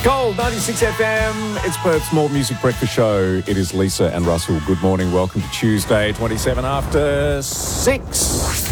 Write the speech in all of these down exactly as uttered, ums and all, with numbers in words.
Gold ninety-six F M. It's Perth's More Music Breakfast Show. It is Lisa and Russell. Good morning. Welcome to Tuesday, twenty-seven after six.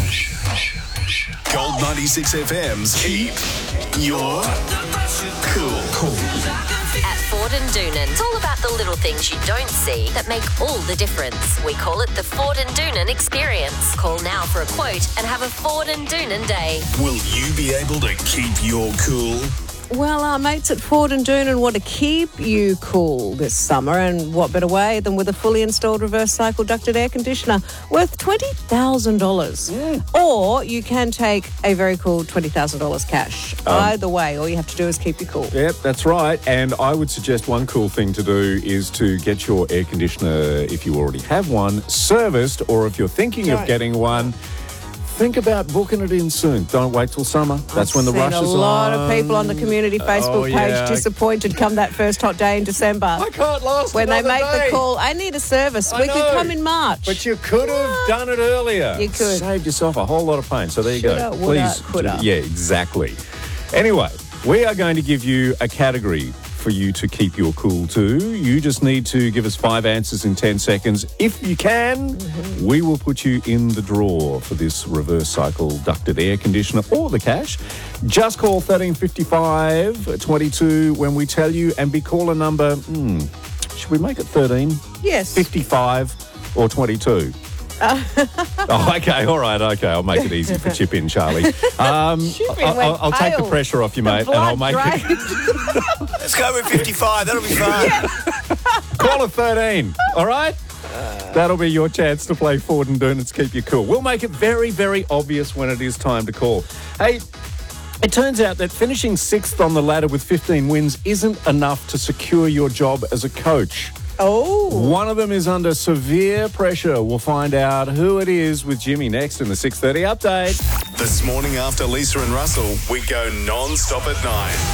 Gold ninety-six F M's Keep Your Cool. Cool. At Ford and Doonan, it's all about the little things you don't see that make all the difference. We call it the Ford and Doonan experience. Call now for a quote and have a Ford and Doonan day. Will you be able to keep your cool? Well, our mates at Ford and Doonan want to keep you cool this summer, and what better way than with a fully installed reverse cycle ducted air conditioner worth twenty thousand dollars. Mm. Or you can take a very cool twenty thousand dollars cash. Um, Either way, all you have to do is keep you cool. Yep, that's right. And I would suggest one cool thing to do is to get your air conditioner, if you already have one, serviced, or if you're thinking Don't. of getting one, think about booking it in soon. Don't wait till summer. That's I've when the seen rush is on. a lot of people on the community Facebook Oh, page yeah. disappointed come that first hot day in December. I can't last when they another make day. the call, I need a service. I we know. could come in March. But you could have done it earlier. You could. Saved yourself a whole lot of pain. So there you Shoulda, go. woulda, Please. coulda. Yeah, exactly. Anyway, we are going to give you a category for you to keep your cool too. You just need to give us five answers in ten seconds. If you can, mm-hmm. we will put you in the draw for this reverse cycle ducted air conditioner or the cash. Just call thirteen fifty-five twenty-two when we tell you, and be caller number, hmm, should we make it thirteen? Yes. fifty-five or twenty-two? oh, okay, all right, okay. I'll make it easy for Chip In, Charlie. Um, Chip In I'll, went I'll, I'll take the pale. pressure off you, The mate, and I'll blood make it. drained. Let's go with fifty-five. That'll be fun. Call it thirteen, all right? That'll be your chance to play Ford and Doonan's Keep You Cool. We'll make it very, very obvious when it is time to call. Hey, it turns out that finishing sixth on the ladder with fifteen wins isn't enough to secure your job as a coach. Oh. One of them is under severe pressure. We'll find out who it is with Jimmy next in the six thirty update. This morning after Lisa and Russell, we go non-stop at nine.